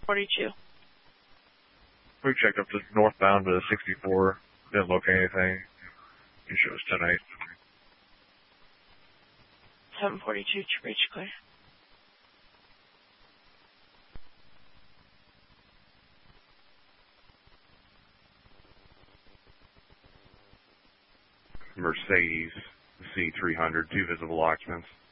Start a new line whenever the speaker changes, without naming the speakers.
42.
We checked up to northbound to 64. Didn't locate anything. You shows 10-8.
742 to reach clear.
Mercedes C300, 2 visible occupants.